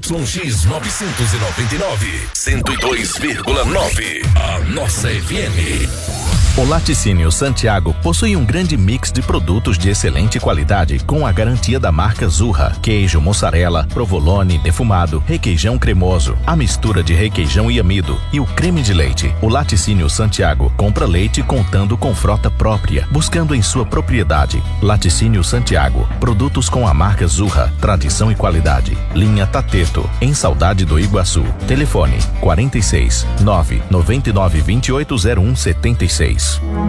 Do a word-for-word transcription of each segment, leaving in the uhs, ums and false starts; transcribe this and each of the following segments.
X novecentos e noventa e nove, cento e dois vírgula nove. A nossa F M. O Laticínio Santiago possui um grande mix de produtos de excelente qualidade com a garantia da marca Zurra. Queijo, mussarela, provolone, defumado, requeijão cremoso, a mistura de requeijão e amido e o creme de leite. O Laticínio Santiago compra leite contando com frota própria, buscando em sua propriedade. Laticínio Santiago, produtos com a marca Zurra, tradição e qualidade. Linha Tateto, em Saudade do Iguaçu. Telefone quarenta e seis, nove nove nove, vinte e oito zero um, setenta e seis.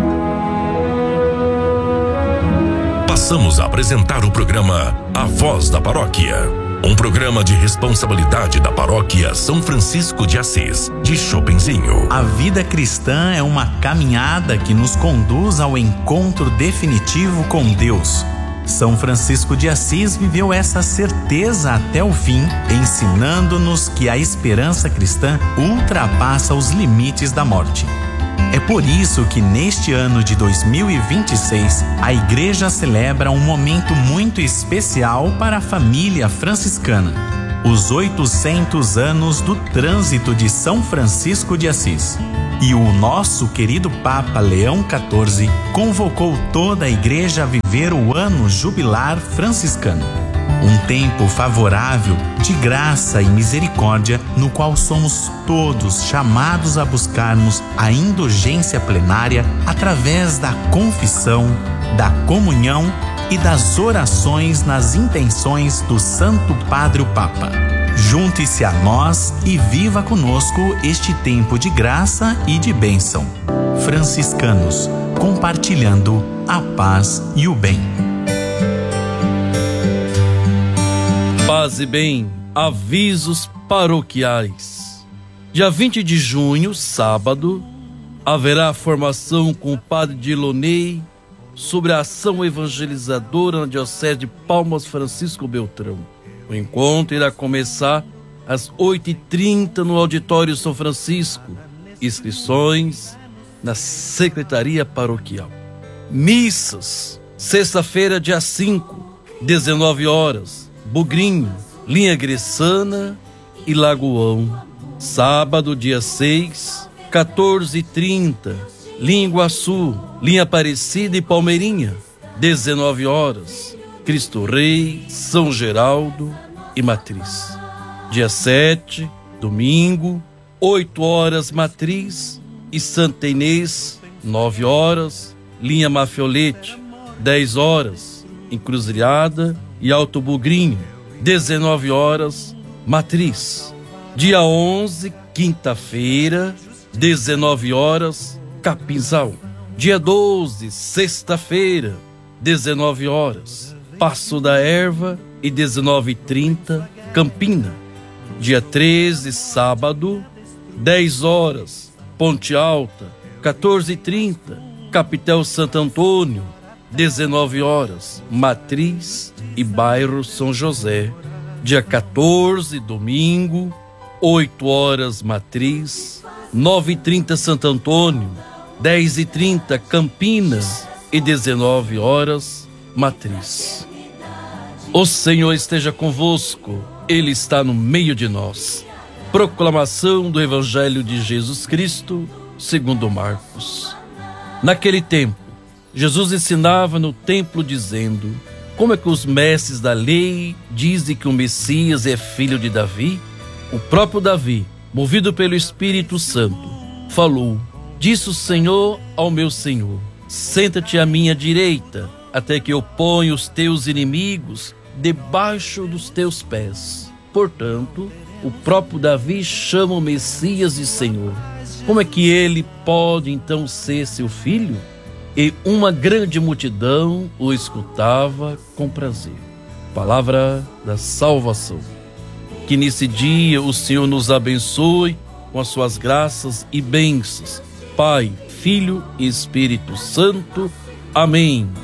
Passamos a apresentar o programa A Voz da Paróquia, um programa de responsabilidade da Paróquia São Francisco de Assis, de Chopinzinho. A vida cristã é uma caminhada que nos conduz ao encontro definitivo com Deus. São Francisco de Assis viveu essa certeza até o fim, ensinando-nos que a esperança cristã ultrapassa os limites da morte. É por isso que neste ano de dois mil e vinte e seis, a Igreja celebra um momento muito especial para a família franciscana: os oitocentos anos do trânsito de São Francisco de Assis. E o nosso querido Papa Leão quatorze convocou toda a Igreja a viver o ano jubilar franciscano. Um tempo favorável de graça e misericórdia, no qual somos todos chamados a buscarmos a indulgência plenária através da confissão, da comunhão e das orações nas intenções do Santo Padre o Papa. Junte-se a nós e viva conosco este tempo de graça e de bênção. Franciscanos, compartilhando a paz e o bem. Paz e bem, avisos paroquiais. Dia vinte de junho, sábado, haverá formação com o padre Dilonei sobre a ação evangelizadora na Diocese de Palmas Francisco Beltrão. O encontro irá começar às oito e trinta no Auditório São Francisco. Inscrições na Secretaria Paroquial. Missas, sexta-feira, dia cinco, dezenove horas. Bugrinho, Linha Gressana e Lagoão. Sábado, dia seis, quatorze e trinta, Linha Iguaçu, Linha Aparecida e Palmeirinha. dezenove horas, Cristo Rei, São Geraldo e Matriz. Dia sete, domingo, oito horas, Matriz e Santa Inês. nove horas, Linha Mafiolete. dez horas, Encruzilhada e Alto Bugrinho. dezenove horas, Matriz. Dia onze, quinta-feira, dezenove horas, Capinzal. Dia doze, sexta-feira, dezenove horas, Passo da Erva e dezenove e trinta, Campina. Dia treze, sábado, dez horas, Ponte Alta. quatorze e trinta, Capitel Santo Antônio. dezenove horas, Matriz e Bairro São José. Dia quatorze, domingo, oito horas, Matriz. nove e trinta, Santo Antônio. dez e trinta, Campinas. E dezenove horas, Matriz. O Senhor esteja convosco, Ele está no meio de nós. Proclamação do Evangelho de Jesus Cristo, segundo Marcos. Naquele tempo, Jesus ensinava no templo dizendo: como é que os mestres da lei dizem que o Messias é filho de Davi? O próprio Davi, movido pelo Espírito Santo, falou: disse o Senhor ao meu Senhor: senta-te à minha direita, até que eu ponha os teus inimigos debaixo dos teus pés. Portanto, o próprio Davi chama o Messias de Senhor. Como é que ele pode então ser seu filho? E uma grande multidão o escutava com prazer. Palavra da salvação. Que nesse dia o Senhor nos abençoe com as suas graças e bênçãos. Pai, Filho e Espírito Santo. Amém.